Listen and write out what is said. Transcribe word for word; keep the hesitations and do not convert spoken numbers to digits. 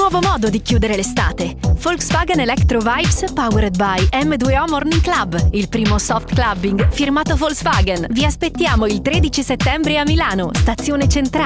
nuovo modo di chiudere l'estate. Volkswagen Electro Vibes powered by M due O Morning Club, il primo soft clubbing firmato Volkswagen. Vi aspettiamo il tredici settembre a Milano, stazione centrale.